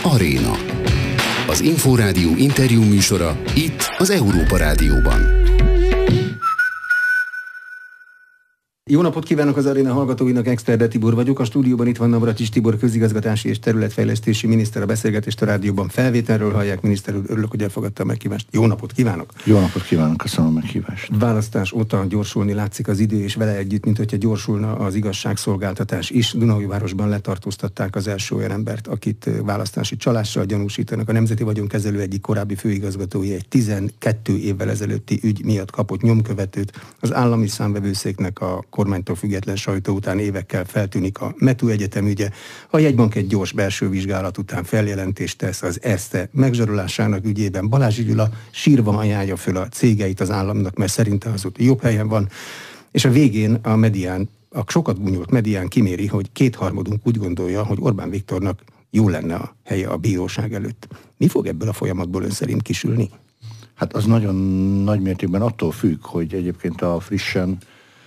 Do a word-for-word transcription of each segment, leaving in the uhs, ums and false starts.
Aréna. Az Inforádió interjú műsora itt az Európa Rádióban. Jó napot kívánok az Aréna hallgatóinak, Exterde Tibor vagyok. A stúdióban itt van Navracsics Tibor, közigazgatási és területfejlesztési miniszter. A beszélgetést a rádióban felvételről hallják. Miniszter úr, örülök, hogy elfogadta a meghívást. Jó napot kívánok! Jó napot kívánok, köszönöm a meghívást. Választás óta gyorsulni látszik az idő, és vele együtt, mint hogyha gyorsulna az igazságszolgáltatás is. Dunaújvárosban letartóztatták az első olyan embert, akit választási csalással gyanúsítanak. A Nemzeti Vagyonkezelő egyik korábbi főigazgatója egy tizenkét évvel ezelőtti ügy miatt kapott nyomkövetőt. Az állami számvevőszéknek a kormánytól független sajtó után évekkel feltűnik a Metu Egyetem ügye. A jegybank egy gyors belső vizsgálat után feljelentést tesz az Erste megzsarolásának ügyében. Balázs Gyula sírva ajánlja föl a cégeit az államnak, mert szerinte az ott jobb helyen van. És a végén a medián, a sokat gúnyolt medián kiméri, hogy kétharmadunk úgy gondolja, hogy Orbán Viktornak jó lenne a helye a bíróság előtt. Mi fog ebből a folyamatból ön szerint kisülni? Hát az nagyon nagy mértékben attól függ, hogy egyébként a frissen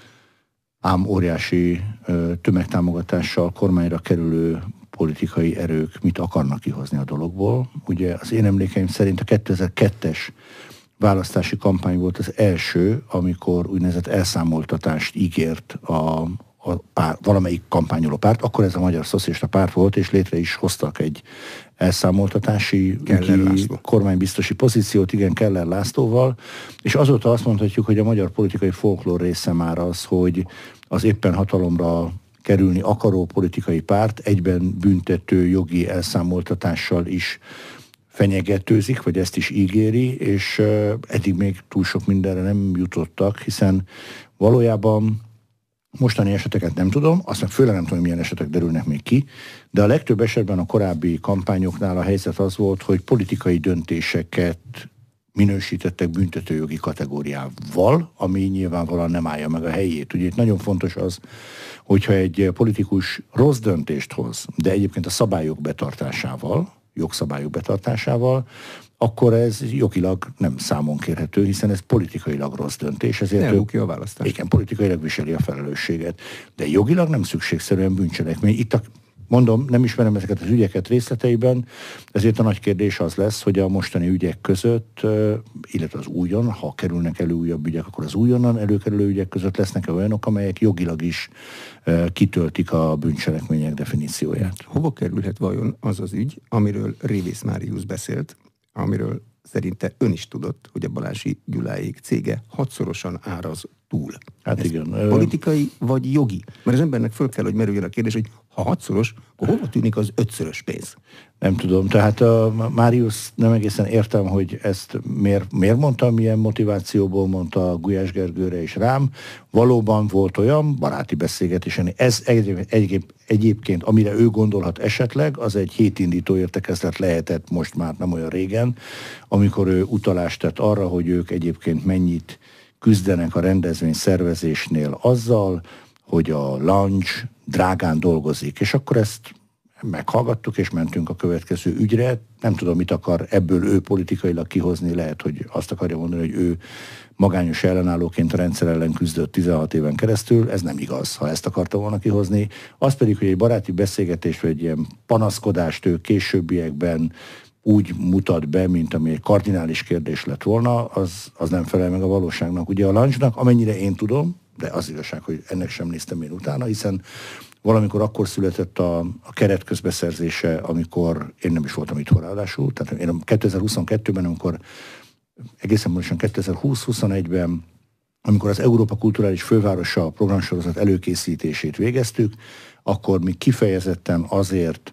ám óriási tömegtámogatással kormányra kerülő politikai erők mit akarnak kihozni a dologból. Ugye az én emlékeim szerint a kétezer-kettes választási kampány volt az első, amikor úgynevezett elszámoltatást ígért a, a pár, valamelyik kampányoló párt, akkor ez a Magyar Szocialista Párt volt, és létre is hoztak egy elszámoltatási kormánybiztosi pozíciót, igen, Keller Lászlóval, és azóta azt mondhatjuk, hogy a magyar politikai folklór része már az, hogy az éppen hatalomra kerülni akaró politikai párt egyben büntető jogi elszámoltatással is fenyegetőzik, vagy ezt is ígéri, és eddig még túl sok mindenre nem jutottak, hiszen valójában mostani eseteket nem tudom, azt meg főleg nem tudom, milyen esetek derülnek még ki, de a legtöbb esetben a korábbi kampányoknál a helyzet az volt, hogy politikai döntéseket minősítettek büntetőjogi kategóriával, ami nyilvánvalóan nem állja meg a helyét. Ugye itt nagyon fontos az, hogyha egy politikus rossz döntést hoz, de egyébként a szabályok betartásával, jogszabályok betartásával, akkor ez jogilag nem számon kérhető, hiszen ez politikailag rossz döntés. Ezért elbukja a választást. Igen, politikailag viseli a felelősséget. De jogilag nem szükségszerűen bűncselekmény. Itt a, mondom, nem ismerem ezeket az ügyeket részleteiben, ezért a nagy kérdés az lesz, hogy a mostani ügyek között, illetve az újon, ha kerülnek elő újabb ügyek, akkor az újonnan előkerülő ügyek között lesznek olyanok, amelyek jogilag is kitöltik a bűncselekmények definícióját. Hova kerülhet vajon az az ügy, amiről Révész Máriusz beszélt, amiről szerinte ön is tudott, hogy a Balázsi Gyuláék cége hatszorosan áraz túl. Hát ez igen. Politikai vagy jogi? Mert az embernek föl kell, hogy merüljön a kérdés, hogy ha hatszoros, akkor hova tűnik az ötszörös pénz? Nem tudom. Tehát a Máriusz nem egészen értem, hogy ezt miért, miért mondta, milyen motivációból mondta Gulyás Gergőre és rám. Valóban volt olyan baráti beszélgetés, ez egy, egy, egyébként, amire ő gondolhat esetleg, az egy hétindító értekezlet lehetett most már nem olyan régen, amikor ő utalást tett arra, hogy ők egyébként mennyit küzdenek a rendezvény szervezésnél azzal, hogy a lunch drágán dolgozik. És akkor ezt meghallgattuk, és mentünk a következő ügyre. Nem tudom, mit akar ebből ő politikailag kihozni, lehet, hogy azt akarja mondani, hogy ő magányos ellenállóként a rendszer ellen küzdött tizenhat éven keresztül. Ez nem igaz, ha ezt akarta volna kihozni. Az pedig, hogy egy baráti beszélgetés, vagy egy ilyen panaszkodást ő későbbiekben úgy mutat be, mint ami egy kardinális kérdés lett volna, az, az nem felel meg a valóságnak. Ugye a lunchnak, amennyire én tudom, de az igazság, hogy ennek sem néztem én utána, hiszen valamikor akkor született a, a keret közbeszerzése, amikor én nem is voltam itthon ráadásul, tehát én kétezer-huszonkettőben, amikor egészen pontosan kétezer-húsz-huszonegyben, amikor az Európa Kulturális Fővárosa programsorozat előkészítését végeztük, akkor mi kifejezetten azért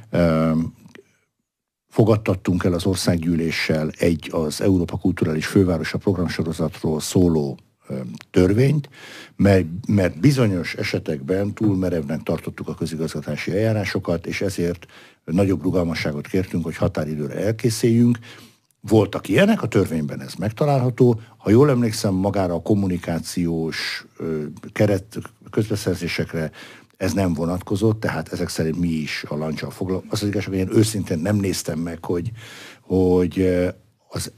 um, fogadtattunk el az országgyűléssel egy az Európa Kulturális Fővárosa programsorozatról szóló törvényt, mert, mert bizonyos esetekben túl merevnek tartottuk a közigazgatási eljárásokat, és ezért nagyobb rugalmasságot kértünk, hogy határidőre elkészüljünk. Voltak ilyenek, a törvényben ez megtalálható. Ha jól emlékszem, magára a kommunikációs ö, keret közbeszerzésekre ez nem vonatkozott, tehát ezek szerint mi is a lancsal foglalkozunk. Az az igazság, hogy én őszintén nem néztem meg, hogy, hogy az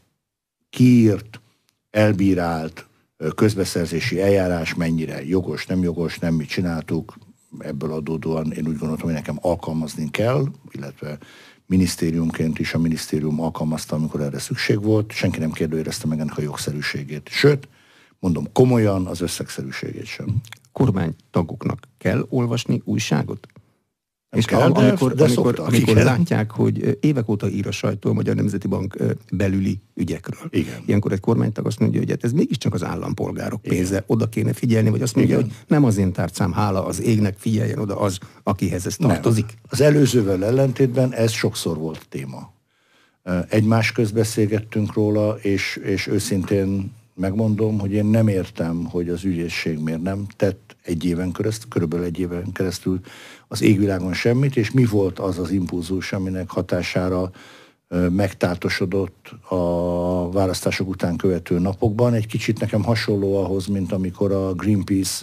kiírt, elbírált közbeszerzési eljárás mennyire jogos, nem jogos, nem mit csináltuk. Ebből adódóan én úgy gondoltam, hogy nekem alkalmazni kell, illetve minisztériumként is a minisztérium alkalmazta, amikor erre szükség volt. Senki nem kérdőjelezte meg ennek a jogszerűségét. Sőt, mondom, komolyan az összegszerűségét sem. Kormánytagoknak kell olvasni újságot? Nem és kell, am- de, amikor, de amikor, szoktak, amikor igen. látják, hogy évek óta ír a sajtó a Magyar Nemzeti Bank belüli ügyekről. Igen. Ilyenkor egy kormánytag azt mondja, hogy hát ez mégiscsak az állampolgárok pénze, Igen. oda kéne figyelni, vagy azt mondja, Igen. hogy nem az én tárcám, hála az égnek, figyeljen oda az, akihez ez tartozik. Nem. Az előzővel ellentétben ez sokszor volt téma. Egymás közt beszélgettünk róla, és, és őszintén megmondom, hogy én nem értem, hogy az ügyészség miért nem tett egy éven keresztül, körülbelül egy éven keresztül az égvilágon semmit, és mi volt az az impulzus, aminek hatására megtátosodott a választások után követő napokban. Egy kicsit nekem hasonló ahhoz, mint amikor a Greenpeace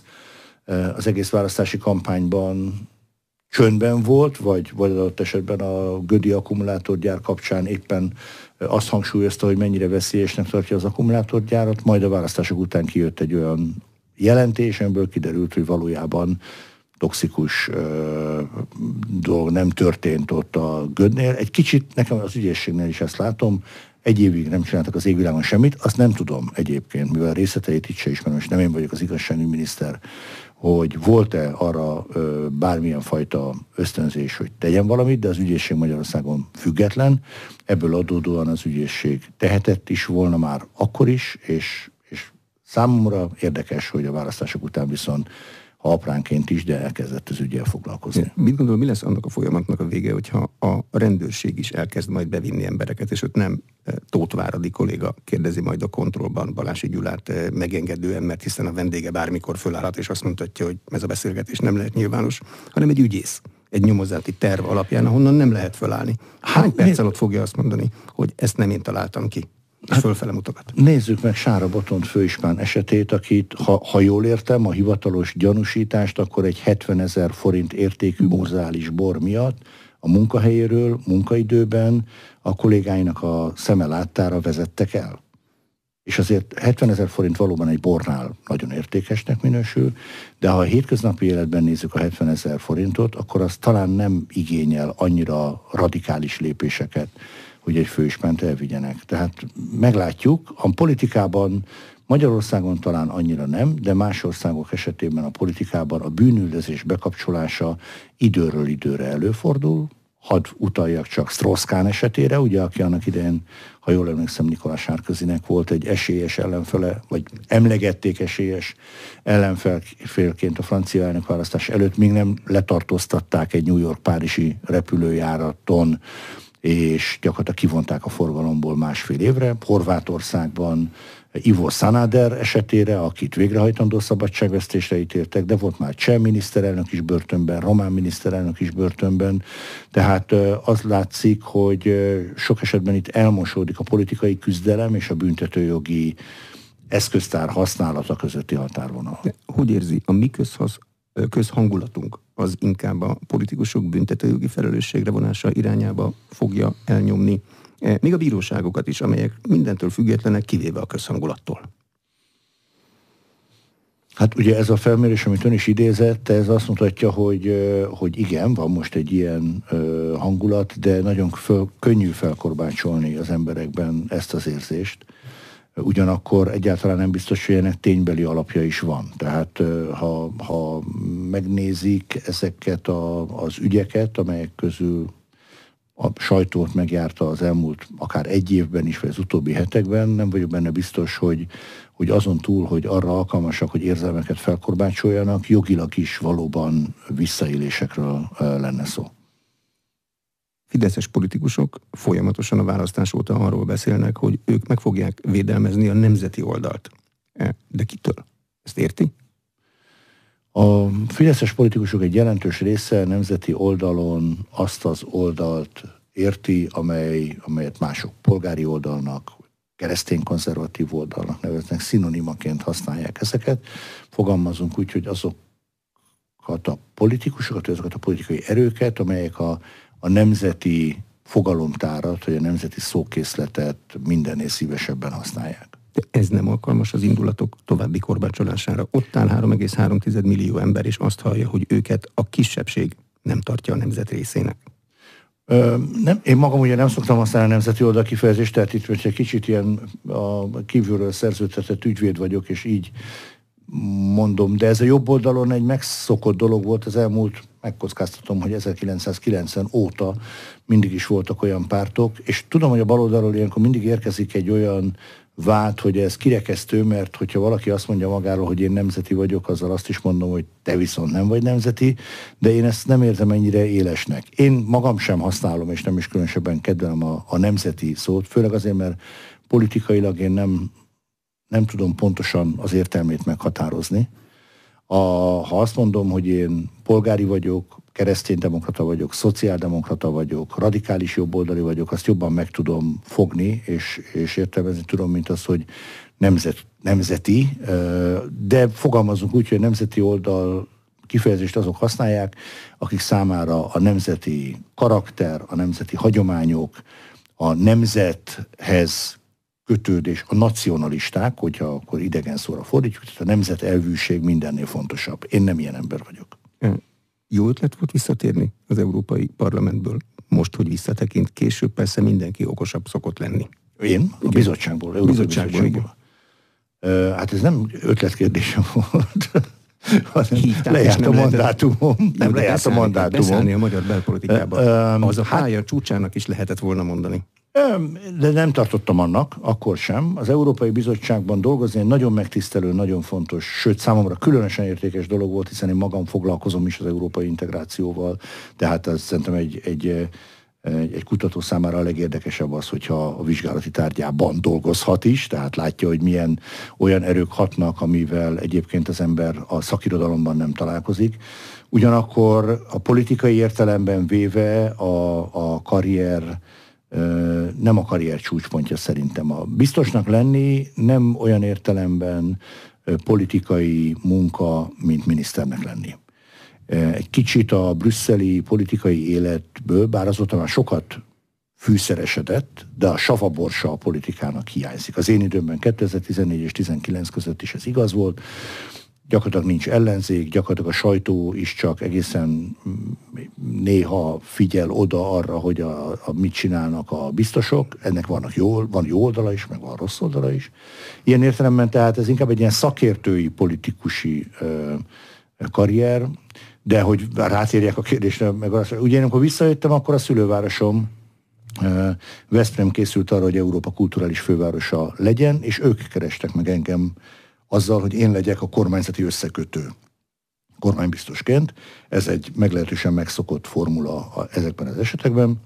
az egész választási kampányban csöndben volt, vagy, vagy adott esetben a Gödi akkumulátorgyár kapcsán éppen azt hangsúlyozta, hogy mennyire veszélyesnek tartja az akkumulátorgyárat, majd a választások után kijött egy olyan jelentés, amiből kiderült, hogy valójában toxikus ö, dolog nem történt ott a Gödnél. Egy kicsit nekem az ügyészségnél is ezt látom, egy évig nem csináltak az égvilágon semmit, azt nem tudom egyébként, mivel részleteit itt se ismerem, és nem én vagyok az igazságügyminiszter, hogy volt-e arra ö, bármilyen fajta ösztönzés, hogy tegyen valamit, de az ügyészség Magyarországon független, ebből adódóan az ügyészség tehetett is volna már akkor is, és, és számomra érdekes, hogy a választások után viszont ha apránként is, de elkezdett az ügyel foglalkozni. Mit gondol, mi lesz annak a folyamatnak a vége, hogyha a rendőrség is elkezd majd bevinni embereket, és ott nem Tóth Váradi kolléga kérdezi majd a kontrollban Balási Gyulát megengedően, mert hiszen a vendége bármikor fölállhat, és azt mondhatja, hogy ez a beszélgetés nem lehet nyilvános, hanem egy ügyész, egy nyomozati terv alapján, ahonnan nem lehet fölállni. Hány perc alatt fogja azt mondani, hogy ezt nem én találtam ki? És hát fölfele mutogat. Nézzük meg Sára Botont főispán esetét, akit, ha, ha jól értem, a hivatalos gyanúsítást, akkor egy hetvenezer forint értékű muzeális bor miatt a munkahelyéről, munkaidőben a kollégáinak a szeme láttára vezettek el. És azért hetvenezer forint valóban egy bornál nagyon értékesnek minősül, de ha a hétköznapi életben nézzük a hetvenezer forintot, akkor az talán nem igényel annyira radikális lépéseket, hogy egy főispánt elvigyenek. Tehát meglátjuk, a politikában Magyarországon talán annyira nem, de más országok esetében a politikában a bűnüldözés bekapcsolása időről időre előfordul. Hadd utaljak csak Strauss-Kahn esetére, ugye, aki annak idején, ha jól emlékszem, Nicolas Sarkozynek volt egy esélyes ellenfele, vagy emlegették esélyes ellenfélként a francia elnökválasztás előtt, még nem letartóztatták egy New York-párizsi repülőjáraton, és gyakorlatilag kivonták a forgalomból másfél évre. Horvátországban Ivo Sanader esetére, akit végrehajtandó szabadságvesztésre ítéltek, de volt már cseh miniszterelnök is börtönben, román miniszterelnök is börtönben, tehát az látszik, hogy sok esetben itt elmosódik a politikai küzdelem és a büntetőjogi eszköztár használata közötti határvonal. De hogy érzi, a mi közhasz, közhangulatunk az inkább a politikusok büntetőjogi felelősségre vonása irányába fogja elnyomni, még a bíróságokat is, amelyek mindentől függetlenek, kivéve a közhangulattól? Hát ugye ez a felmérés, amit ön is idézett, ez azt mutatja, hogy, hogy igen, van most egy ilyen hangulat, de nagyon föl, könnyű felkorbácsolni az emberekben ezt az érzést. Ugyanakkor egyáltalán nem biztos, hogy ennek ténybeli alapja is van. Tehát ha, ha megnézik ezeket a, az ügyeket, amelyek közül a sajtót megjárta az elmúlt akár egy évben is, vagy az utóbbi hetekben, nem vagyok benne biztos, hogy, hogy azon túl, hogy arra alkalmasak, hogy érzelmeket felkorbácsoljanak, jogilag is valóban visszaélésekről lenne szó. Fideszes politikusok folyamatosan a választás óta arról beszélnek, hogy ők meg fogják védelmezni a nemzeti oldalt. De kitől? Ezt érti? A fideszes politikusok egy jelentős része nemzeti oldalon azt az oldalt érti, amely, amelyet mások polgári oldalnak, keresztény-konzervatív oldalnak neveznek, szinonimaként használják ezeket. Fogalmazunk úgy, hogy azokat a politikusokat, azokat a politikai erőket, amelyek a, a nemzeti fogalomtárat, vagy a nemzeti szókészletet mindennél szívesebben használják. De ez nem alkalmas az indulatok további korbácsolására. Ott áll három egész három millió ember, és azt hallja, hogy őket a kisebbség nem tartja a nemzet részének. Ö, nem, én magam ugye nem szoktam használni a nemzeti oldal kifejezést, tehát itt egy kicsit ilyen a kívülről szerződtetett ügyvéd vagyok, és így mondom, de ez a jobb oldalon egy megszokott dolog volt az elmúlt, megkockáztatom, hogy ezerkilencszázkilencven óta mindig is voltak olyan pártok, és tudom, hogy a bal oldalról ilyenkor mindig érkezik egy olyan vád, hogy ez kirekesztő, mert hogyha valaki azt mondja magáról, hogy én nemzeti vagyok, azzal azt is mondom, hogy te viszont nem vagy nemzeti, de én ezt nem érzem ennyire élesnek. Én magam sem használom, és nem is különösebben kedvelem a, a nemzeti szót, főleg azért, mert politikailag én nem, nem tudom pontosan az értelmét meghatározni. A, ha azt mondom, hogy én polgári vagyok, kereszténydemokrata vagyok, szociáldemokrata vagyok, radikális jobboldali vagyok, azt jobban meg tudom fogni, és, és értelmezni tudom, mint az, hogy nemzet, nemzeti, de fogalmazunk úgy, hogy a nemzeti oldal kifejezést azok használják, akik számára a nemzeti karakter, a nemzeti hagyományok, a nemzethez kötődés, a nacionalisták, hogyha akkor idegen szóra fordítjuk, tehát a nemzetelvűség mindennél fontosabb. Én nem ilyen ember vagyok. Jó ötlet volt visszatérni az Európai Parlamentből, most, hogy visszatekint, később persze mindenki okosabb szokott lenni. Én? A bizottságból. A bizottságból, bizottságból. Uh, hát ez nem ötletkérdésem volt. Lejárt a mandátumom. Nem lejárt a mandátumom. Beszállni a magyar belpolitikában. Uh, az a pálya hát, csúcsának is lehetett volna mondani. De nem tartottam annak, akkor sem. Az Európai Bizottságban dolgozni egy nagyon megtisztelő, nagyon fontos, sőt számomra különösen értékes dolog volt, hiszen én magam foglalkozom is az európai integrációval, tehát ez szerintem egy, egy, egy, egy kutató számára a legérdekesebb az, hogyha a vizsgálati tárgyában dolgozhat is, tehát látja, hogy milyen olyan erők hatnak, amivel egyébként az ember a szakirodalomban nem találkozik. Ugyanakkor a politikai értelemben véve a, a karrier nem a karrier csúcspontja szerintem. A biztosnak lenni nem olyan értelemben politikai munka, mint miniszternek lenni. Egy kicsit a brüsszeli politikai életből, bár azóta már sokat fűszeresedett, de a savaborsa a politikának hiányzik. Az én időmben kétezer-tizennégy és tizenkilenc között is ez igaz volt. Gyakorlatilag nincs ellenzék, gyakorlatilag a sajtó is csak egészen néha figyel oda arra, hogy a, a mit csinálnak a biztosok. Ennek vannak jó, van jó oldala is, meg van rossz oldala is. Ilyen értelemben tehát ez inkább egy ilyen szakértői, politikusi ö, karrier, de hogy rátérjek a kérdésre, meg azt, ugye én amikor visszajöttem, akkor a szülővárosom ö, Veszprém készült arra, hogy Európa kulturális fővárosa legyen, és ők kerestek meg engem azzal, hogy én legyek a kormányzati összekötő kormánybiztosként. Ez egy meglehetősen megszokott formula ezekben az esetekben.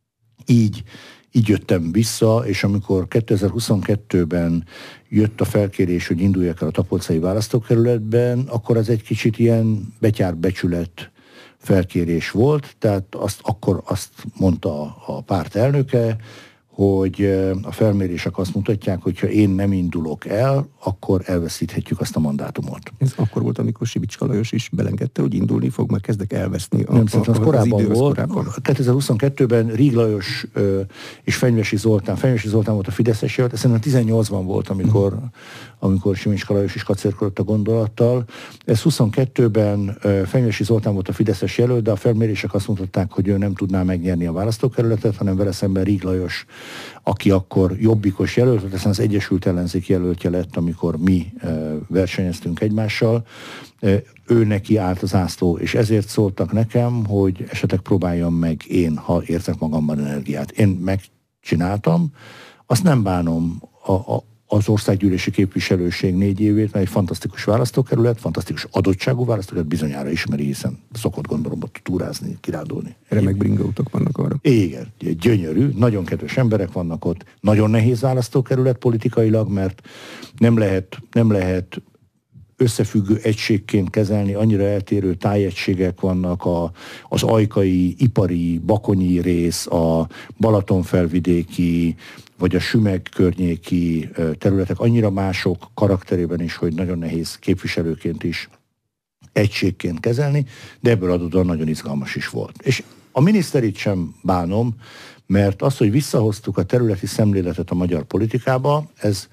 Így, így jöttem vissza, és amikor kétezer-huszonkettőben jött a felkérés, hogy induljak el a tapolcai választókerületben, akkor ez egy kicsit ilyen betyár-becsület felkérés volt, tehát azt, akkor azt mondta a párt elnöke, hogy a felmérések azt mutatják, hogy ha én nem indulok el, akkor elveszíthetjük azt a mandátumot. Ez akkor volt, amikor Sibicska Lajos is belengedte, hogy indulni fog, mert kezdek elveszni. A, nem, szerintem az, az korábban idő, volt. Korábban. kétezer-huszonkettőben Rig Lajos ö, és Fenyvesi Zoltán, Fenyvesi Zoltán volt a fideszes jelölt, szerintem tizennyolcban volt, amikor, uh-huh. amikor Sibicska Lajos is kacérkodott a gondolattal. Ez huszonkettőben ö, Fenyvesi Zoltán volt a fideszes jelölt, de a felmérések azt mutatták, hogy ő nem tudná megnyerni a választókerületet, hanem vele szemben Rig Lajos, aki akkor jobbikos jelölt, aztán az Egyesült Ellenzék jelöltje lett, amikor mi e, versenyeztünk egymással. E, ő neki állt az zászló, és ezért szóltak nekem, hogy esetleg próbáljam meg én, ha érzek magamban energiát. Én megcsináltam, azt nem bánom a, a, az országgyűlési képviselőség négy évét, mert egy fantasztikus választókerület, fantasztikus adottságú választókerület, bizonyára ismeri, hiszen szokott gondolom ott túrázni, kirándulni. Remek bringautak vannak arra. Igen, gyönyörű, nagyon kedves emberek vannak ott, nagyon nehéz választókerület politikailag, mert nem lehet, nem lehet összefüggő egységként kezelni, annyira eltérő tájegységek vannak, a, az ajkai, ipari, bakonyi rész, a Balatonfelvidéki, vagy a Sümeg környéki területek annyira mások karakterében is, hogy nagyon nehéz képviselőként is egységként kezelni, de ebből adódóan nagyon izgalmas is volt. És a miniszterit sem bánom, mert az, hogy visszahoztuk a területi szemléletet a magyar politikába, ez,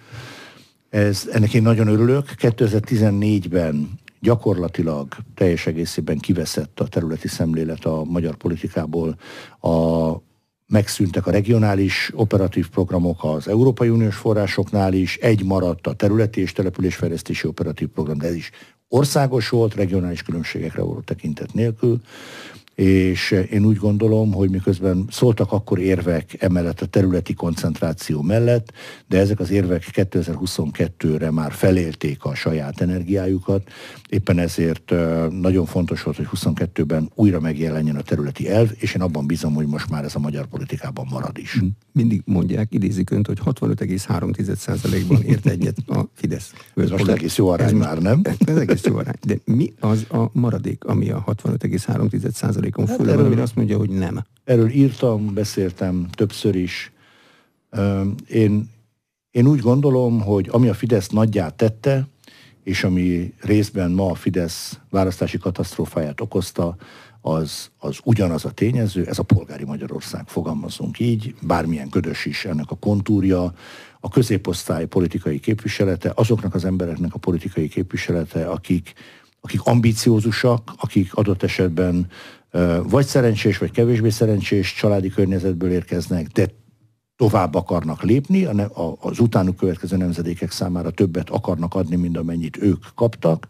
ez ennek én nagyon örülök. kétezer-tizennégyben gyakorlatilag teljes egészében kiveszett a területi szemlélet a magyar politikából. A megszűntek a regionális operatív programok az Európai Uniós forrásoknál is, egy maradt a területi és településfejlesztési operatív program, de ez is országos volt, regionális különbségekre való tekintet nélkül, és én úgy gondolom, hogy miközben szóltak akkor érvek emellett a területi koncentráció mellett, de ezek az érvek kétezer-huszonkettőre már felélték a saját energiájukat, éppen ezért nagyon fontos volt, hogy huszonkettőben újra megjelenjen a területi elv, és én abban bízom, hogy most már ez a magyar politikában marad is. Mindig mondják, idézik önt, hogy hatvanöt egész három százalékban ért egyet a Fidesz. Ez most egész jó arány már, nem? Ez egész jó arány. De mi az a maradék, ami a hatvanöt egész három százalékon hát fölül, amire azt mondja, hogy nem? Erről írtam, beszéltem többször is. Én, én úgy gondolom, hogy ami a Fidesz nagyját tette, és ami részben ma a Fidesz választási katasztrófáját okozta, az, az ugyanaz a tényező, ez a polgári Magyarország, fogalmazunk így, bármilyen ködös is ennek a kontúrja, a középosztály politikai képviselete, azoknak az embereknek a politikai képviselete, akik, akik ambíciózusak, akik adott esetben vagy szerencsés, vagy kevésbé szerencsés családi környezetből érkeznek, de tovább akarnak lépni, az utánuk következő nemzedékek számára többet akarnak adni, mint amennyit ők kaptak,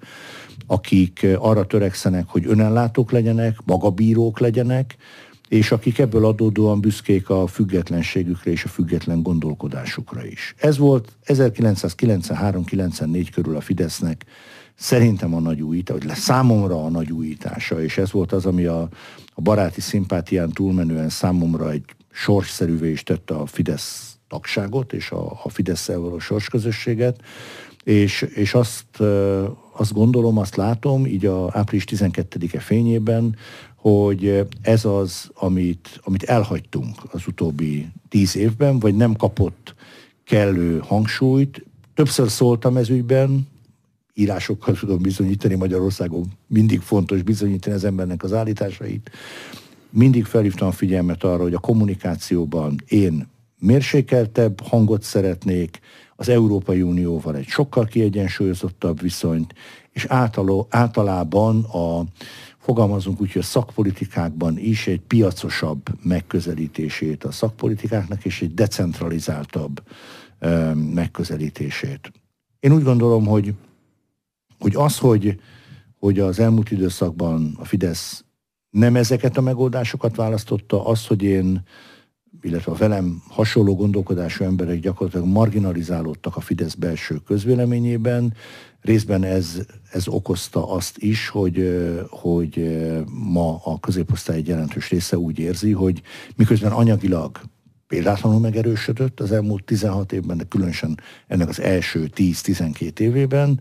akik arra törekszenek, hogy önellátók legyenek, magabírók legyenek, és akik ebből adódóan büszkék a függetlenségükre és a független gondolkodásukra is. Ez volt ezerkilencszázkilencvenhárom kilencvennégy körül a Fidesznek szerintem a nagy újítása, vagy számomra a nagy újítása, és ez volt az, ami a, a baráti szimpátián túlmenően számomra egy sorsszerűvé is tette a Fidesz tagságot, és a, a Fidesz-szel való sorsközösséget, és, és azt, azt gondolom, azt látom, így a április tizenkettedike fényében, hogy ez az, amit, amit elhagytunk az utóbbi tíz évben, vagy nem kapott kellő hangsúlyt. Többször szóltam ez ügyben, írásokkal tudom bizonyítani, Magyarországon mindig fontos bizonyítani az embernek az állításait. Mindig felhívtam a figyelmet arra, hogy a kommunikációban én mérsékeltebb hangot szeretnék, az Európai Unióval egy sokkal kiegyensúlyozottabb viszonyt, és általó, általában a, fogalmazunk úgy, hogy a szakpolitikákban is egy piacosabb megközelítését a szakpolitikáknak, és egy decentralizáltabb ö, megközelítését. Én úgy gondolom, hogy hogy az, hogy, hogy az elmúlt időszakban a Fidesz nem ezeket a megoldásokat választotta, az, hogy én, illetve a velem hasonló gondolkodású emberek gyakorlatilag marginalizálódtak a Fidesz belső közvéleményében, részben ez, ez okozta azt is, hogy, hogy ma a középosztály egy jelentős része úgy érzi, hogy miközben anyagilag példátlanul megerősödött az elmúlt tizenhat évben, de különösen ennek az első tíz-tizenkét évében,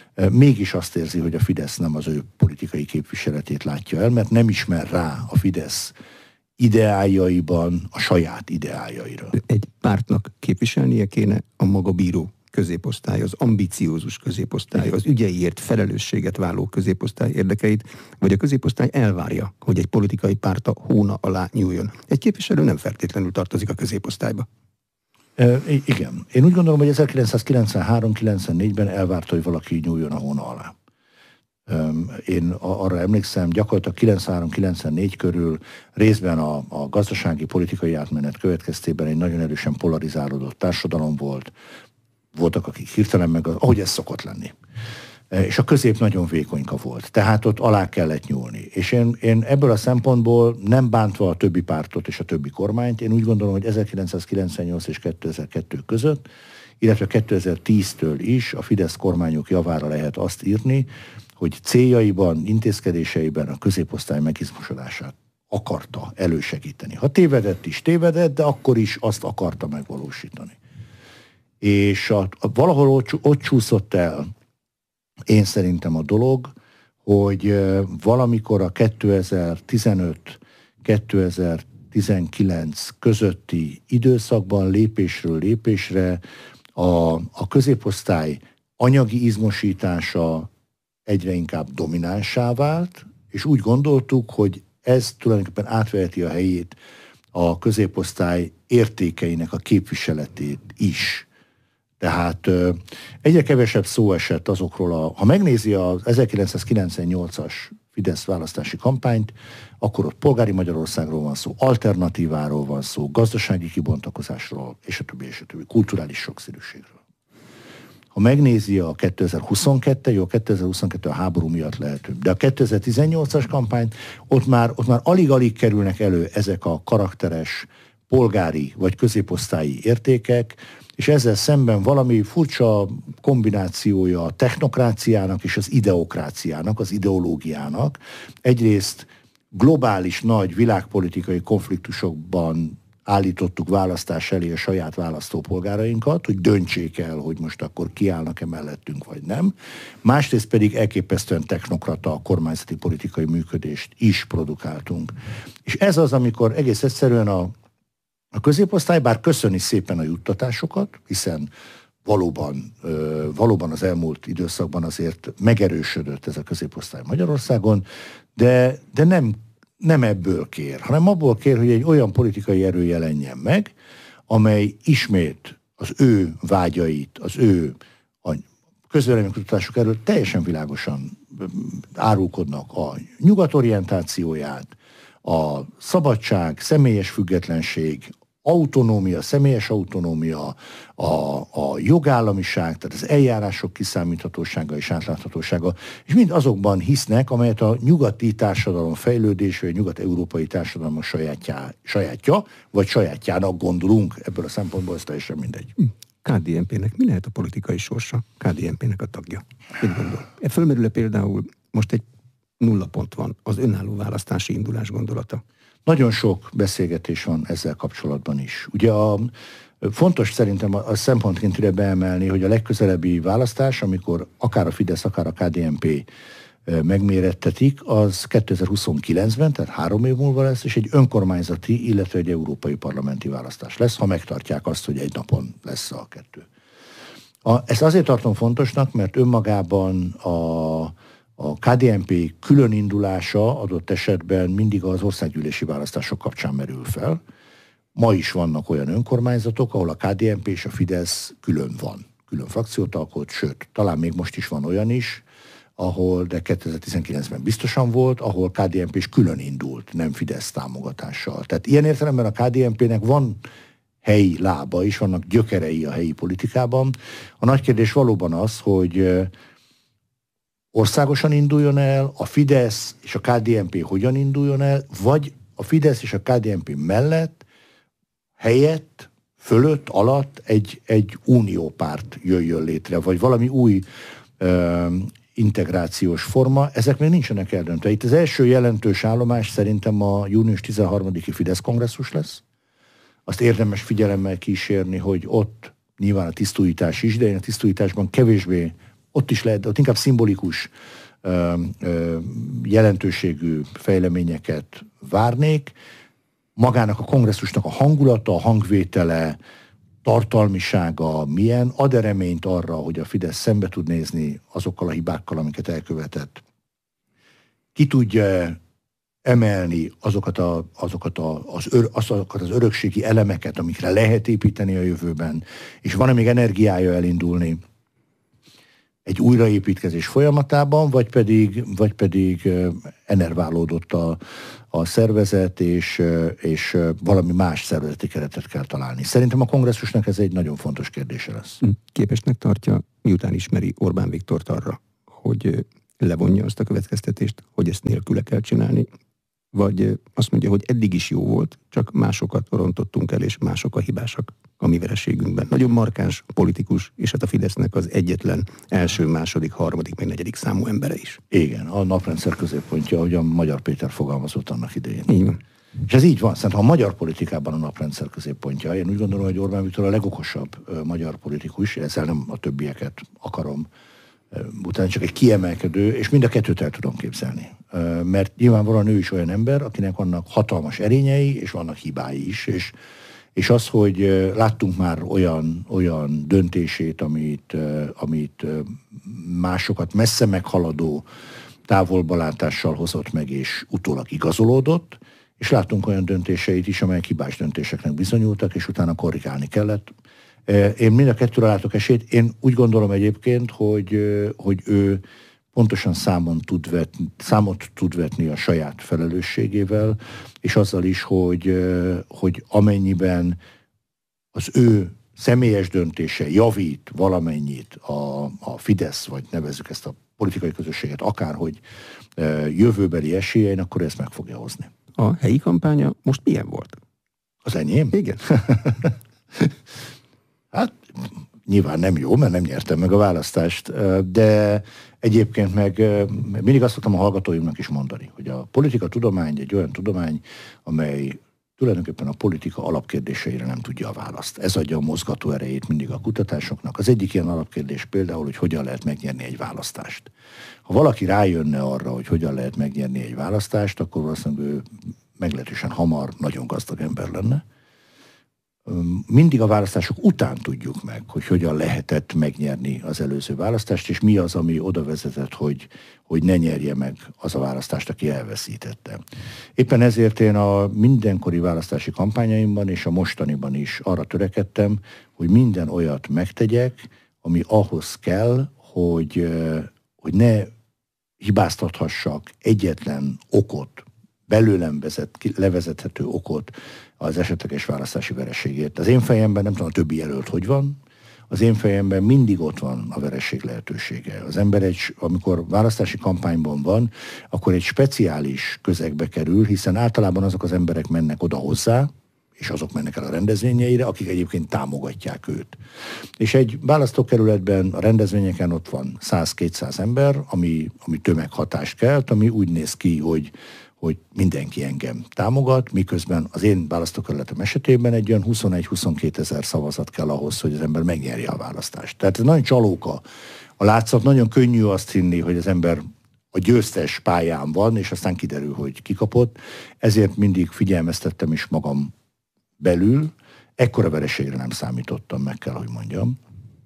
mégis azt érzi, hogy a Fidesz nem az ő politikai képviseletét látja el, mert nem ismer rá a Fidesz ideájaiban a saját ideájaira. Egy pártnak képviselnie kéne a maga bíró középosztály, az ambiciózus középosztály, az ügyeiért felelősséget válló középosztály érdekeit, vagy a középosztály elvárja, hogy egy politikai párta hóna alá nyúljon. Egy képviselő nem feltétlenül tartozik a középosztályba. E, igen. Én úgy gondolom, hogy ezerkilencszázkilencvenhárom kilencvennégyben elvárta, hogy valaki nyúljon a hóna alá. Én arra emlékszem, gyakorlatilag kilencvenhárom kilencvennégy körül részben a, a gazdasági politikai átmenet következtében egy nagyon erősen polarizálódott társadalom volt. Voltak, akik hirtelen meg, ahogy ez szokott lenni. És a közép nagyon vékonyka volt. Tehát ott alá kellett nyúlni. És én, én ebből a szempontból nem bántva a többi pártot és a többi kormányt, én úgy gondolom, hogy ezerkilencszázkilencvennyolc és kétezer-kettő között, illetve kétezer-tíztől is a Fidesz kormányok javára lehet azt írni, hogy céljaiban, intézkedéseiben a középosztály megizmosodását akarta elősegíteni. Ha tévedett is, tévedett, de akkor is azt akarta megvalósítani. És a, a, valahol ott, ott csúszott el, én szerintem a dolog, hogy valamikor a kétezer-tizenöt kétezer-tizenkilenc közötti időszakban lépésről lépésre a, a középosztály anyagi izmosítása egyre inkább dominánsá vált, és úgy gondoltuk, hogy ez tulajdonképpen átveheti a helyét a középosztály értékeinek a képviseletét is. Tehát egyre kevesebb szó esett azokról, a, ha megnézi az ezerkilencszázkilencvennyolcas Fidesz választási kampányt, akkor ott polgári Magyarországról van szó, alternatíváról van szó, gazdasági kibontakozásról, és a többi, és a többi, kulturális sokszínűségről. Ha megnézi a kétezer-huszonkettő, jó, a kétezer-huszonkettő a háború miatt lehet, de a kétezer-tizennyolcas kampányt, ott már, ott már alig-alig kerülnek elő ezek a karakteres, polgári vagy középosztályi értékek, és ezzel szemben valami furcsa kombinációja a technokráciának és az ideokráciának, az ideológiának. Egyrészt globális nagy világpolitikai konfliktusokban állítottuk választás elé a saját választópolgárainkat, hogy döntsék el, hogy most akkor kiállnak-e mellettünk, vagy nem. Másrészt pedig elképesztően technokrata kormányzati politikai működést is produkáltunk. És ez az, amikor egész egyszerűen a, a középosztály, bár köszöni szépen a juttatásokat, hiszen valóban, ö, valóban az elmúlt időszakban azért megerősödött ez a középosztály Magyarországon, de, de nem nem ebből kér, hanem abból kér, hogy egy olyan politikai erő jelenjen meg, amely ismét az ő vágyait, az ő a közvéleménykutatások erről teljesen világosan árulkodnak a nyugatorientációját, a szabadság, személyes függetlenség, autonómia, személyes autonómia, a, a jogállamiság, tehát az eljárások kiszámíthatósága és átláthatósága, és mind azokban hisznek, amelyet a nyugati társadalom fejlődés, vagy a nyugat-európai társadalom sajátjá, sajátja, vagy sajátjának gondolunk, ebből a szempontból ez teljesen mindegy. ká dé en pének mi lehet a politikai sorsa? ká dé en pének a tagja. Mit gondol? E fölmerül például most egy nulla pont van, az önálló választási indulás gondolata. Nagyon sok beszélgetés van ezzel kapcsolatban is. Ugye a, fontos szerintem a, a szempontként ide beemelni, hogy a legközelebbi választás, amikor akár a Fidesz, akár a ká dé en pé megmérettetik, az kétezer-huszonkilencben, tehát három év múlva lesz, és egy önkormányzati, illetve egy európai parlamenti választás lesz, ha megtartják azt, hogy egy napon lesz a kettő. A, ezt azért tartom fontosnak, mert önmagában a A ká dé en pé külön indulása adott esetben mindig az országgyűlési választások kapcsán merül fel. Ma is vannak olyan önkormányzatok, ahol a ká dé en pé és a Fidesz külön van. Külön frakciót alkot, sőt, talán még most is van olyan is, ahol, de kétezer-tizenkilencben biztosan volt, ahol ká dé en pé is külön indult, nem Fidesz támogatással. Tehát ilyen értelemben a ká dé en pének van helyi lába is, vannak gyökerei a helyi politikában. A nagy kérdés valóban az, hogy országosan induljon el, a Fidesz és a ká dé en pé hogyan induljon el, vagy a Fidesz és a ká dé en pé mellett, helyett, fölött, alatt egy, egy uniópárt jöjjön létre, vagy valami új ö, integrációs forma, ezek még nincsenek eldöntve. Itt az első jelentős állomás szerintem a június tizenharmadiki Fidesz kongresszus lesz. Azt érdemes figyelemmel kísérni, hogy ott nyilván a tisztújítás is, de én a tisztújításban kevésbé ott is lehet, ott inkább szimbolikus ö, ö, jelentőségű fejleményeket várnék. Magának a kongresszusnak a hangulata, a hangvétele, tartalmisága milyen, ad-e reményt arra, hogy a Fidesz szembe tud nézni azokkal a hibákkal, amiket elkövetett. Ki tudja emelni azokat, a, azokat, a, az, ör, azokat az örökségi elemeket, amikre lehet építeni a jövőben, és van-e még energiája elindulni egy újraépítkezés folyamatában, vagy pedig, vagy pedig enerválódott a, a szervezet, és, és valami más szervezeti keretet kell találni. Szerintem a kongresszusnak ez egy nagyon fontos kérdése lesz. Képesnek tartja, miután ismeri Orbán Viktort arra, hogy levonja azt a következtetést, hogy ezt nélküle kell csinálni, vagy azt mondja, hogy eddig is jó volt, csak másokat rontottunk el, és mások a hibásak a mi vereségünkben. Nagyon markáns politikus, és hát a Fidesznek az egyetlen első, második, harmadik, meg negyedik számú embere is. Igen, a naprendszer középpontja, ahogy a Magyar Péter fogalmazott annak idején. Így van. És ez így van, szerintem a magyar politikában a naprendszer középpontja. Én úgy gondolom, hogy Orbán Viktor a legokosabb uh, magyar politikus, ezzel nem a többieket akarom, uh, utána csak egy kiemelkedő, és mind a kettőt el tudom képzelni. Uh, mert nyilvánvalóan ő is olyan ember, akinek vannak hatalmas erényei, és vannak hibái is, és, és az, hogy uh, láttunk már olyan, olyan döntését, amit, uh, amit uh, másokat messze meghaladó távolbalátással hozott meg, és utólag igazolódott, és láttunk olyan döntéseit is, amelyek hibás döntéseknek bizonyultak, és utána korrigálni kellett. Én mind a kettőre látok esélyt. Én úgy gondolom egyébként, hogy, hogy ő pontosan számon tud vetni, számot tud vetni a saját felelősségével, és azzal is, hogy, hogy amennyiben az ő személyes döntése javít valamennyit a, a Fidesz, vagy nevezzük ezt a politikai közösséget akárhogy jövőbeli esélyein, akkor ezt meg fogja hozni. A helyi kampánya most milyen volt? Az enyém? Igen. Hát nyilván nem jó, mert nem nyertem meg a választást, de egyébként meg mindig azt szoktam a hallgatóimnak is mondani, hogy a politika tudomány egy olyan tudomány, amely tulajdonképpen a politika alapkérdéseire nem tudja a választ. Ez adja a mozgató erejét mindig a kutatásoknak. Az egyik ilyen alapkérdés például, hogy hogyan lehet megnyerni egy választást. Ha valaki rájönne arra, hogy hogyan lehet megnyerni egy választást, akkor valószínűleg ő meglehetősen hamar nagyon gazdag ember lenne. Mindig a választások után tudjuk meg, hogy hogyan lehetett megnyerni az előző választást, és mi az, ami oda vezetett, hogy, hogy ne nyerje meg az a választást, aki elveszítette. Éppen ezért én a mindenkori választási kampányaimban és a mostaniban is arra törekedtem, hogy minden olyat megtegyek, ami ahhoz kell, hogy, hogy ne hibáztathassak egyetlen okot, belőlem vezet, levezethető okot az esetleges választási vereségért. Az én fejemben, nem tudom, a többi jelölt hogy van, az én fejemben mindig ott van a vereség lehetősége. Az ember, egy, amikor választási kampányban van, akkor egy speciális közegbe kerül, hiszen általában azok az emberek mennek oda hozzá, és azok mennek el a rendezvényeire, akik egyébként támogatják őt. És egy választókerületben a rendezvényeken ott van száz-kétszáz ember, ami, ami tömeghatást kelt, ami úgy néz ki, hogy hogy mindenki engem támogat, miközben az én választókerületem esetében egy olyan huszonegy-huszonkettő ezer szavazat kell ahhoz, hogy az ember megnyerje a választást. Tehát ez nagyon csalóka a látszat, nagyon könnyű azt hinni, hogy az ember a győztes pályán van, és aztán kiderül, hogy kikapott. Ezért mindig figyelmeztettem is magam belül, ekkora vereségre nem számítottam, meg kell, hogy mondjam.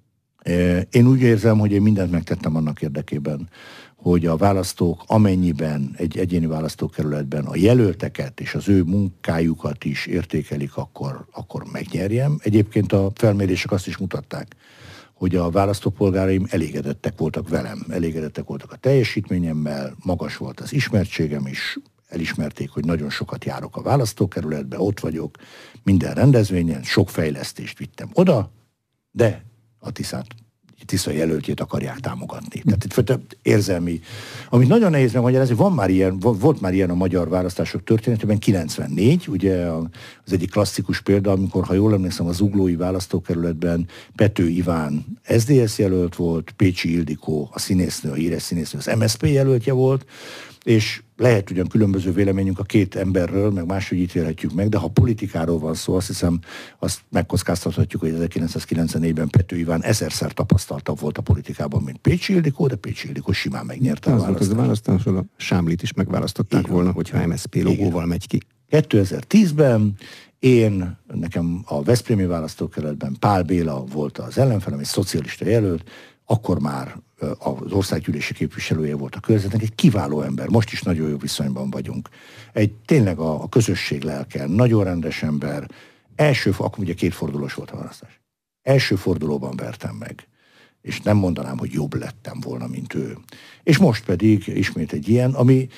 Én úgy érzem, hogy én mindent megtettem annak érdekében, hogy a választók amennyiben egy egyéni választókerületben a jelölteket és az ő munkájukat is értékelik, akkor, akkor megnyerjem. Egyébként a felmérések azt is mutatták, hogy a választópolgáraim elégedettek voltak velem, elégedettek voltak a teljesítményemmel, magas volt az ismertségem is, elismerték, hogy nagyon sokat járok a választókerületbe, ott vagyok, minden rendezvényen, sok fejlesztést vittem oda, de a Tiszát Tisza jelöltjét akarják támogatni. Tehát itt érzelmi, amit nagyon nehéz megmagyarázni, van már ilyen, volt már ilyen a magyar választások történetében, kilencvennégy, ugye az egyik klasszikus példa, amikor, ha jól emlékszem, a zuglói választókerületben Pető Iván es zé es jelölt volt, Pécsi Ildikó, a színésznő, a híres színésznő, az em es zé pé jelöltje volt, és lehet ugyan különböző véleményünk a két emberről, meg máshogy ítélhetjük meg, de ha politikáról van szó, azt hiszem, azt megkockáztathatjuk, hogy ezerkilencszázkilencvennégyben Pető Iván ezerszer tapasztaltabb volt a politikában, mint Pécsi Ildikó, de Pécsi Ildikó simán megnyerte az a választást. Az a választáson a Sámlit is megválasztották igen. volna, hogyha em es zé pé logóval megy ki. kétezer-tízben én, nekem a veszprémi választókerületben Pál Béla volt az ellenfelem, egy szocialista jelölt, akkor már az országgyűlési képviselője volt a körzetnek, egy kiváló ember, most is nagyon jó viszonyban vagyunk. Egy tényleg a, a közösség lelke, nagyon rendes ember, első, akkor ugye kétfordulós volt a választás. Első fordulóban vertem meg, és nem mondanám, hogy jobb lettem volna, mint ő. És most pedig ismét egy ilyen, ami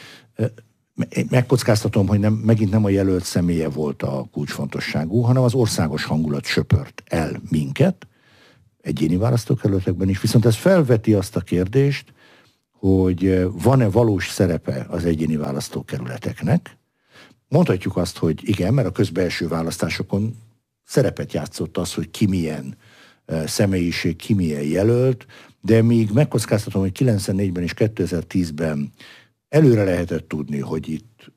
megkockáztatom, hogy nem, megint nem a jelölt személye volt a kulcsfontosságú, hanem az országos hangulat söpört el minket, egyéni választókerületekben is, viszont ez felveti azt a kérdést, hogy van-e valós szerepe az egyéni választókerületeknek. Mondhatjuk azt, hogy igen, mert a közbelső választásokon szerepet játszott az, hogy ki milyen személyiség, ki milyen jelölt, de míg megkockáztatom, hogy kilencvennégyben és kétezer-tízben előre lehetett tudni, hogy itt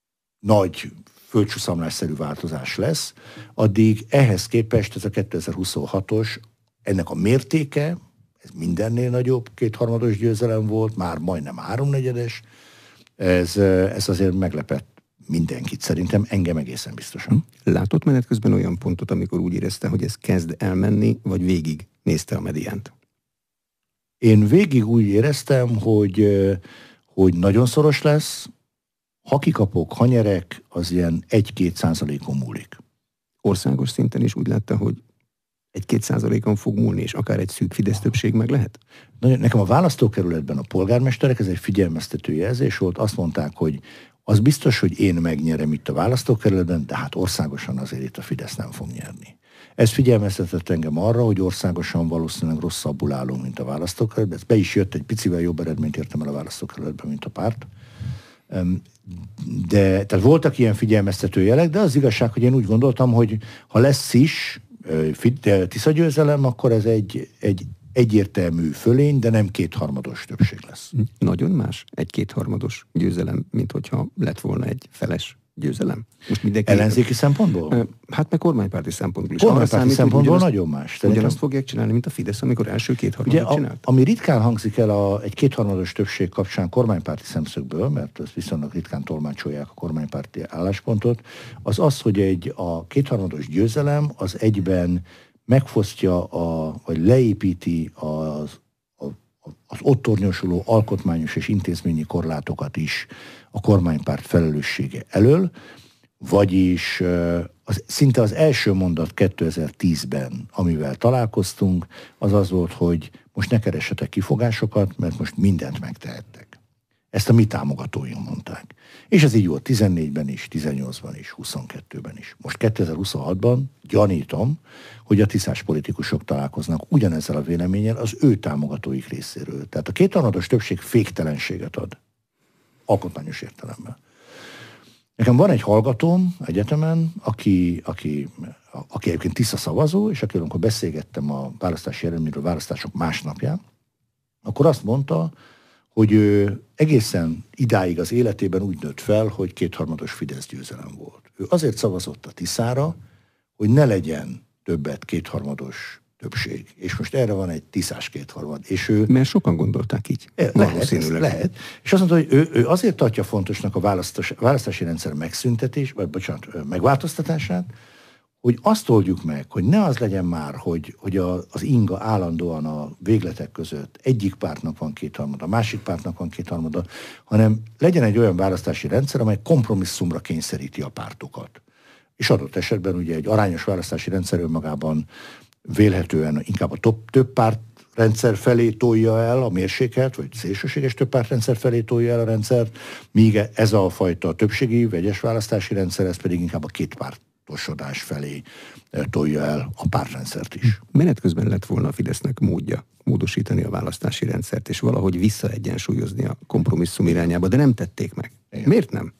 nagy földcsúszamlásszerű változás lesz, addig ehhez képest ez a kétezer-huszonhatos ennek a mértéke, ez mindennél nagyobb, kétharmados győzelem volt, már majdnem háromnegyedes, ez, ez azért meglepett mindenkit, szerintem engem egészen biztosan. Látott menet közben olyan pontot, amikor úgy érezte, hogy ez kezd elmenni, vagy végig nézte a mediánt? Én végig úgy éreztem, hogy, hogy nagyon szoros lesz, ha kikapok, ha nyerek, az ilyen egy-két százalékon múlik. Országos szinten is úgy látta, hogy egy-két százalékon fog múlni, és akár egy szűk Fidesz többség meg lehet? Nekem a választókerületben a polgármesterek, ez egy figyelmeztető jelzés volt, azt mondták, hogy az biztos, hogy én megnyerem itt a választókerületben, de hát országosan azért itt a Fidesz nem fog nyerni. Ez figyelmeztetett engem arra, hogy országosan valószínűleg rosszabbul állunk, mint a választókerületben. Ez be is jött, egy picivel jobb eredményt értem el a választókerületben, mint a párt. De, tehát voltak ilyen figyelmeztető jelek, de az igazság, hogy én úgy gondoltam, hogy ha lesz is Tisza győzelem, akkor ez egy, egy egyértelmű fölény, de nem kétharmados többség lesz. Nagyon más egy kétharmados győzelem, mint hogyha lett volna egy feles győzelem. Most mindenki... Ellenzéki szempontból? Hát meg kormánypárti szempontból is. Kormánypárti szempontból ugyanazt, nagyon más. Ugyanazt fogják csinálni, mint a Fidesz, amikor első kétharmadot csinált. Ami ritkán hangzik el a, egy kétharmados többség kapcsán kormánymárti szemszögből, mert ezt viszonylag ritkán tolmácsolják a kormánypárti álláspontot, az az, hogy egy a kétharmados győzelem az egyben megfosztja, a, vagy leépíti az, a, az ott tornyosuló alkotmányos és intézményi korlátokat is a kormánypárt felelőssége elől, vagyis az, szinte az első mondat kétezer-tízben, amivel találkoztunk, az az volt, hogy most ne keressetek kifogásokat, mert most mindent megtehettek. Ezt a mi támogatóink mondták. És ez így volt tizennégyben is, tizennyolcban is, huszonkettőben is. Most kétezer-huszonhatban gyanítom, hogy a tiszás politikusok találkoznak ugyanezzel a véleménnyel az ő támogatóik részéről. Tehát a kétharmados többség féktelenséget ad. Alkotmányos értelemben. Nekem van egy hallgatóm egyetemen, aki, aki, aki egyébként Tisza szavazó, és akiről amikor beszélgettem a választási eredményről, választások másnapján, akkor azt mondta, hogy ő egészen idáig az életében úgy nőtt fel, hogy kétharmados Fidesz győzelem volt. Ő azért szavazott a Tiszára, hogy ne legyen többet kétharmados többség. És most erre van egy tiszás kétharmad. És ő, mert sokan gondolták így. Lehet, lehet. És azt mondta, hogy ő, ő azért tartja fontosnak a választás, választási rendszer megszüntetés, vagy bocsánat, megváltoztatását, hogy azt oldjuk meg, hogy ne az legyen már, hogy, hogy a, az inga állandóan a végletek között egyik pártnak van kétharmada, a másik pártnak van kétharmada, hanem legyen egy olyan választási rendszer, amely kompromisszumra kényszeríti a pártokat. És adott esetben ugye egy arányos választási rendszer önmagában vélhetően inkább a top, több párt rendszer felé tolja el a mérsékelt, vagy szélsőséges több párt rendszer felé tolja el a rendszert, míg ez a fajta többségi, vegyes választási rendszer, ez pedig inkább a két pártosodás felé tolja el a pártrendszert is. Menet közben lett volna a Fidesznek módja módosítani a választási rendszert, és valahogy visszaegyensúlyozni a kompromisszum irányába, de nem tették meg. Igen. Miért nem?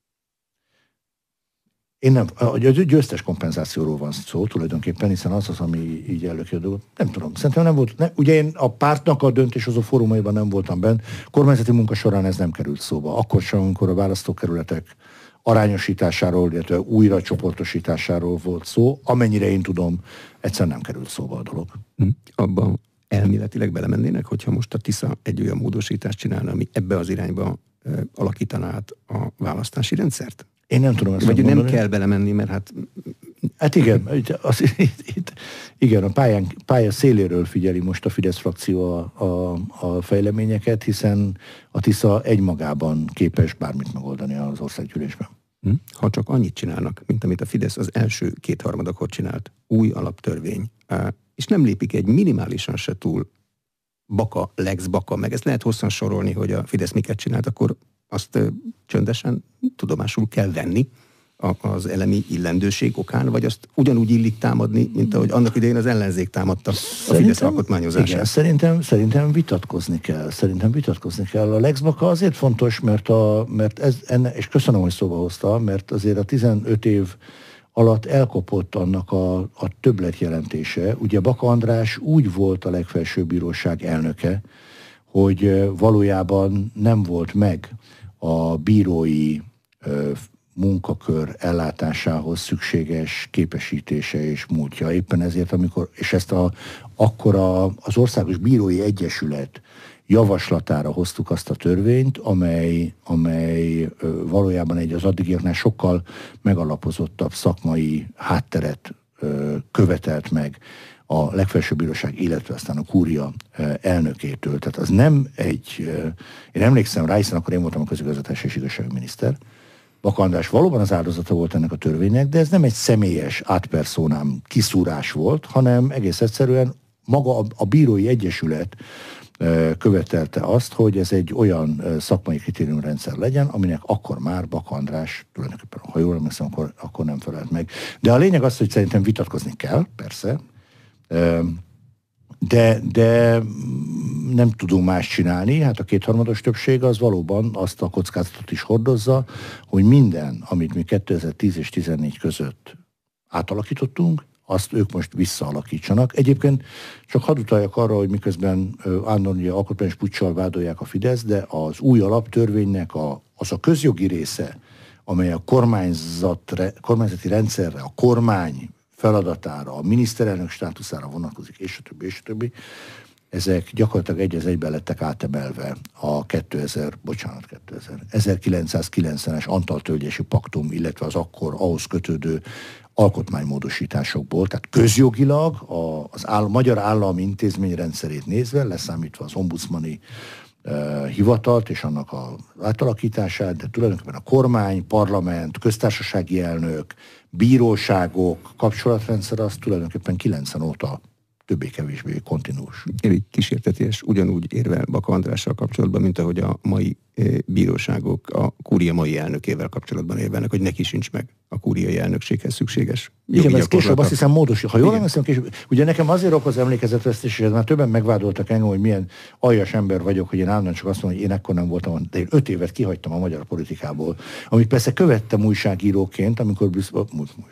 Én nem, a győztes kompenzációról van szó tulajdonképpen, hiszen az az, ami így előkerült. Nem tudom, szerintem nem volt, ne, ugye én a pártnak a döntéshozó fórumaiban nem voltam benne, kormányzati munka során ez nem került szóba. Akkor sem, amikor a választókerületek arányosításáról, illetve újra csoportosításáról volt szó, amennyire én tudom, egyszer nem került szóba a dolog. Hm. Abban elméletileg belemennének, hogyha most a Tisza egy olyan módosítást csinálna, ami ebbe az irányba e, alakítaná át a választási rendszert? Én nem tudom ezt Vagy mondani. nem kell belemenni, mert hát... Hát igen, az, itt, itt, igen, a pályán, pálya széléről figyeli most a Fidesz frakció a, a, a fejleményeket, hiszen a Tisza egymagában képes bármit megoldani az országgyűlésben. Ha csak annyit csinálnak, mint amit a Fidesz az első kétharmadakor csinált, új alaptörvény, és nem lépik egy minimálisan se túl baka, lex baka, meg ezt lehet hosszan sorolni, hogy a Fidesz miket csinált, akkor azt ö, csöndesen tudomásul kell venni a, az elemi illendőség okán, vagy azt ugyanúgy illik támadni, mint ahogy annak idején az ellenzék támadta a Fidesz alkotmányozását. Igen, szerintem, szerintem vitatkozni kell. Szerintem vitatkozni kell. A lex baka azért fontos, mert, a, mert ez, enne, és köszönöm, hogy szóba hozta, mert azért a tizenöt év alatt elkopott annak a, a többlet jelentése. Ugye Baka András úgy volt a legfelsőbb bíróság elnöke, hogy valójában nem volt meg a bírói ö, munkakör ellátásához szükséges képesítése és múltja. Éppen ezért, amikor, és ezt a, akkor a, az Országos Bírói Egyesület javaslatára hoztuk azt a törvényt, amely, amely ö, valójában egy az addigiaknál sokkal megalapozottabb szakmai hátteret ö, követelt meg a legfelsőbb bíróság, illetve aztán a kúria elnökétől. Tehát az nem egy, én emlékszem rá, hiszen akkor én voltam a közigazgatás és igazságügyminiszter, Baka András valóban az áldozata volt ennek a törvénynek, de ez nem egy személyes ad personam kiszúrás volt, hanem egész egyszerűen maga a, a bírói egyesület követelte azt, hogy ez egy olyan szakmai kritériumrendszer legyen, aminek akkor már Baka András tulajdonképpen, ha jól emlékszem, akkor, akkor nem felelt meg. De a lényeg az, hogy szerintem vitatkozni kell, persze, de, de nem tudunk más csinálni. Hát a kétharmados többség az valóban azt a kockázatot is hordozza, hogy minden, amit mi kétezer-tíz és tizennégy között átalakítottunk, azt ők most visszaalakítsanak. Egyébként csak hadd utaljak arra, hogy miközben állandóan ugye alkotmányos puccsal vádolják a Fidesz, de az új alaptörvénynek a, az a közjogi része, amely a kormányzat, kormányzati rendszerre, a kormány feladatára, a miniszterelnök státuszára vonatkozik, és a többi, és a többi, ezek gyakorlatilag egy az egyben lettek átemelve a kétezer, bocsánat, kétezer, ezerkilencszázkilencvenes Antal-tölgyesi paktum, illetve az akkor ahhoz kötődő alkotmánymódosításokból, tehát közjogilag a, az áll, magyar állami intézményrendszerét nézve, leszámítva az ombudsmani uh, hivatalt és annak az átalakítását, de tulajdonképpen a kormány, parlament, köztársasági elnök, bíróságok kapcsolatrendszer az tulajdonképpen kilencven óta többé-kevésbé kontinús. Elég kísérteties, ugyanúgy érvel Baka Andrással kapcsolatban, mint ahogy a mai bíróságok a kúria mai elnökével kapcsolatban érvelnek, hogy neki sincs meg a kúriai elnökséghez szükséges. Igen, ez később azt hiszem módosít. Ha jól emlékszem, később. Ugye nekem azért okoz emlékezetvesztés, már többen megvádoltak engem, hogy milyen aljas ember vagyok, hogy én állandóan csak azt mondom, hogy én ekkor nem voltam, de én öt évet kihagytam a magyar politikából, amit persze követtem újságíróként, amikor Brüsszel,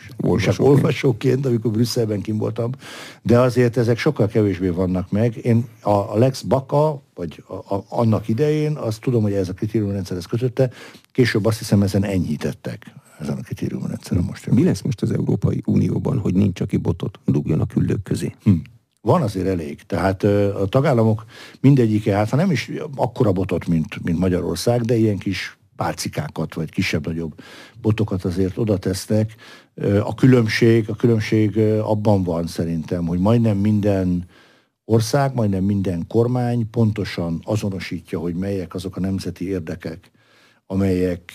olvasóként, amikor Brüsszelben kim voltam, de azért ezek sokkal kevésbé vannak meg. Én a, a Lex Baka, vagy a, a, annak idején azt tudom, hogy ez a kritériumrendszerhez kötötte, később azt hiszem ezen enyhítettek ezen a kritériumrendszeren most. Mi lesz most az Európai Unióban, hogy nincs, aki botot dugjon a küldők közé? Hm. Van azért elég. Tehát a tagállamok mindegyike, hát ha nem is akkora botot, mint, mint Magyarország, de ilyen kis pálcikákat, vagy kisebb-nagyobb botokat azért oda tesznek. A különbség, a különbség abban van szerintem, hogy majdnem minden ország, majdnem minden kormány pontosan azonosítja, hogy melyek azok a nemzeti érdekek, amelyek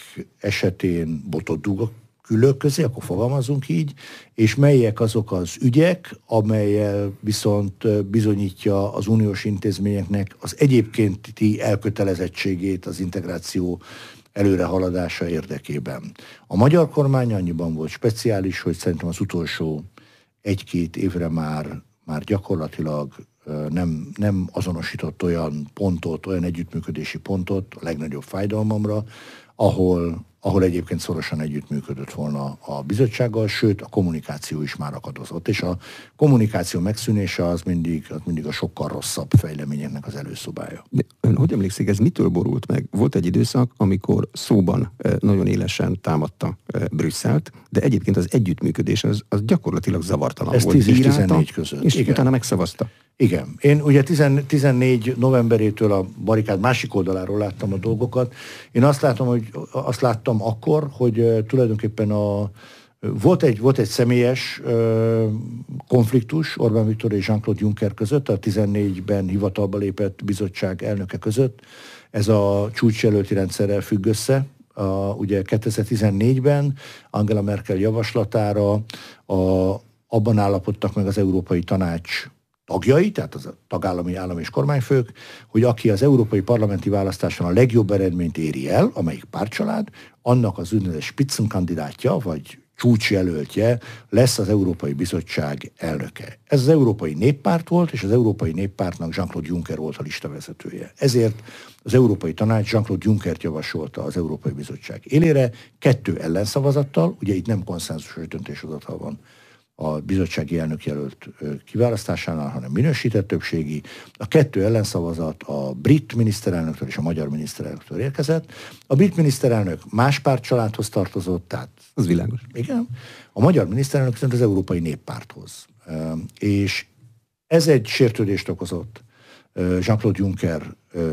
esetén botot dug a küldők közé, akkor fogalmazunk így, és melyek azok az ügyek, amelyel viszont bizonyítja az uniós intézményeknek az egyébkénti elkötelezettségét az integráció előrehaladása érdekében. A magyar kormány annyiban volt speciális, hogy szerintem az utolsó egy-két évre már, már gyakorlatilag nem, nem azonosított olyan pontot, olyan együttműködési pontot a legnagyobb fájdalmamra, ahol, ahol egyébként szorosan együttműködött volna a bizottsággal, sőt a kommunikáció is már akadozott, és a kommunikáció megszűnése az mindig, az mindig a sokkal rosszabb fejleményeknek az előszobája. De ön hogy emlékszik, ez mitől borult meg? Volt egy időszak, amikor szóban nagyon élesen támadta Brüsszelt, de egyébként az együttműködés az, az gyakorlatilag zavartalan ez volt. Ez tíz és tizennégy között. És igen. Utána megszavazta. Igen. Én ugye tizennégy novemberétől a barikád másik oldaláról láttam a dolgokat. Én azt látom, hogy azt láttam akkor, hogy uh, tulajdonképpen a, volt, egy, volt egy személyes uh, konfliktus Orbán Viktor és Jean-Claude Juncker között, a tizennégyben hivatalba lépett bizottság elnöke között. Ez a csúcsjelölti rendszerrel függ össze. A, ugye kétezer-tizennégyben Angela Merkel javaslatára a, abban állapodtak meg az Európai Tanács tagjai, tehát az a tagállami állam és kormányfők, hogy aki az európai parlamenti választáson a legjobb eredményt éri el, amelyik pártcsalád, annak az úgynevezett spitzenkandidátja, vagy csúcsjelöltje lesz az Európai Bizottság elnöke. Ez az Európai Néppárt volt, és az Európai Néppártnak Jean-Claude Juncker volt a listavezetője. Ezért az Európai Tanács Jean-Claude Junckert javasolta az Európai Bizottság élére, kettő ellenszavazattal, ugye itt nem konszenzusos döntéshozatal van a bizottsági elnökjelölt kiválasztásánál, hanem minősített többségi. A kettő ellenszavazat a brit miniszterelnöktől és a magyar miniszterelnöktől érkezett. A brit miniszterelnök más pártcsaládhoz tartozott, tehát... Az világos. Igen. A magyar miniszterelnök szerint az Európai Néppárthoz. És ez egy sértődést okozott Jean-Claude Juncker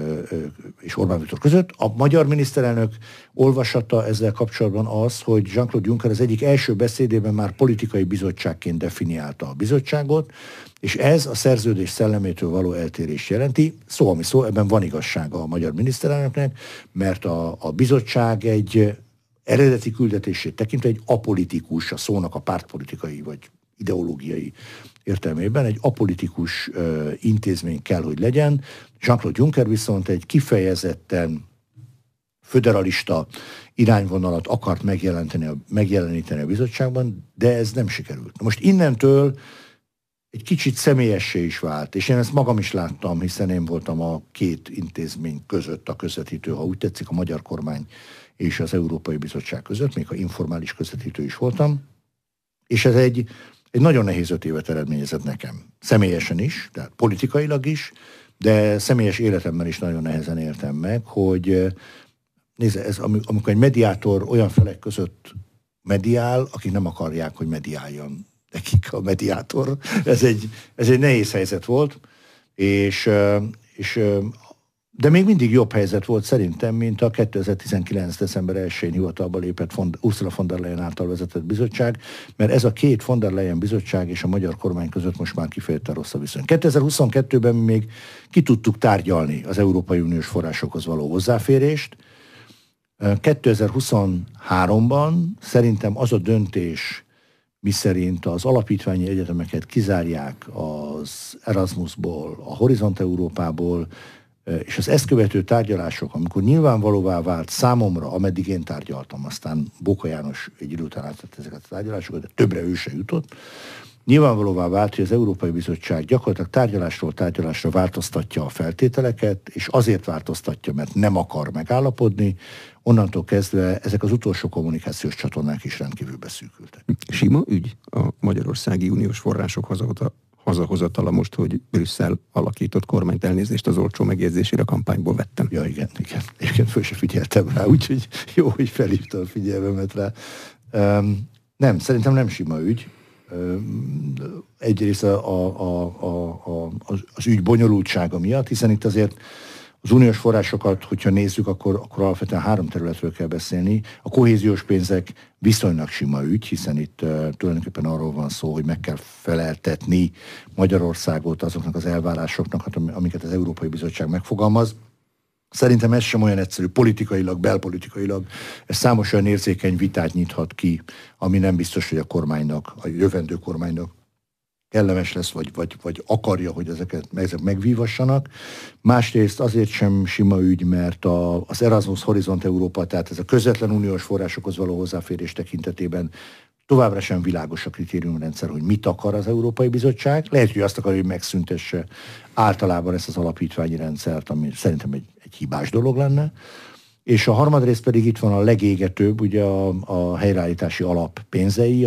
és Orbán Viktor között. A magyar miniszterelnök olvasata ezzel kapcsolatban az, hogy Jean-Claude Juncker az egyik első beszédében már politikai bizottságként definiálta a bizottságot, és ez a szerződés szellemétől való eltérést jelenti. Szó, ami szó, ebben van igazsága a magyar miniszterelnöknek, mert a, a bizottság egy eredeti küldetését tekintve egy apolitikus, a szónak a pártpolitikai vagy ideológiai értelmében egy apolitikus uh, intézmény kell, hogy legyen. Jean-Claude Juncker viszont egy kifejezetten föderalista irányvonalat akart megjeleníteni a, megjeleníteni a bizottságban, de ez nem sikerült. Most innentől egy kicsit személyessé is vált, és én ezt magam is láttam, hiszen én voltam a két intézmény között a közvetítő, ha úgy tetszik, a magyar kormány és az Európai Bizottság között, még ha informális közvetítő is voltam, és ez egy, egy nagyon nehéz öt évet eredményezett nekem. Személyesen is, tehát politikailag is, de személyes életemben is nagyon nehezen éltem meg, hogy nézd, ez, amikor egy mediátor olyan felek között mediál, akik nem akarják, hogy mediáljon nekik a mediátor, ez egy, ez egy nehéz helyzet volt, és, és de még mindig jobb helyzet volt szerintem, mint a kétezer-tizenkilenc. december elsején hivatalba lépett Ursula von der Leyen által vezetett bizottság, mert ez a két von der Leyen bizottság és a magyar kormány között most már kifejezetten rossz a viszony. kétezer-huszonkettőben még ki tudtuk tárgyalni az Európai Uniós forrásokhoz való hozzáférést. kétezer-huszonháromban szerintem az a döntés, miszerint az alapítványi egyetemeket kizárják az Erasmusból, a Horizont Európából, és az ezt követő tárgyalások, amikor nyilvánvalóvá vált számomra, ameddig én tárgyaltam, aztán Bóka János egy idő után átvette ezeket a tárgyalásokat, de többre ő se jutott, nyilvánvalóvá vált, hogy az Európai Bizottság gyakorlatilag tárgyalásról tárgyalásra változtatja a feltételeket, és azért változtatja, mert nem akar megállapodni, onnantól kezdve ezek az utolsó kommunikációs csatornák is rendkívül beszűkültek. Sima ügy a magyarországi uniós források hazahozata, hazahozatala most, hogy Brüsszel alakított kormányt, elnézést az olcsó megjegyzésére a kampányból vettem. Ja, igen, igen. Egyébként föl se figyeltem rá, úgyhogy jó, hogy felhívta a figyelmemet rá. Um, nem, szerintem nem sima ügy. Um, egyrészt a, a, a, a, az, az ügy bonyolultsága miatt, hiszen itt azért az uniós forrásokat, hogyha nézzük, akkor, akkor alapvetően három területről kell beszélni. A kohéziós pénzek viszonylag sima ügy, hiszen itt uh, tulajdonképpen arról van szó, hogy meg kell feleltetni Magyarországot azoknak az elvárásoknak, amiket az Európai Bizottság megfogalmaz. Szerintem ez sem olyan egyszerű politikailag, belpolitikailag. Ez számos olyan érzékeny vitát nyithat ki, ami nem biztos, hogy a kormánynak, a jövendő kormánynak kellemes lesz, vagy, vagy, vagy akarja, hogy ezeket ezek megvívassanak. Másrészt azért sem sima ügy, mert a, az Erasmus Horizont Európa, tehát ez a közvetlen uniós forrásokhoz való hozzáférés tekintetében továbbra sem világos a kritériumrendszer, hogy mit akar az Európai Bizottság. Lehet, hogy azt akarja, hogy megszüntesse általában ezt az alapítványi rendszert, ami szerintem egy, egy hibás dolog lenne. És a harmadrészt pedig itt van a legégetőbb, ugye a, a helyreállítási alap pénzei,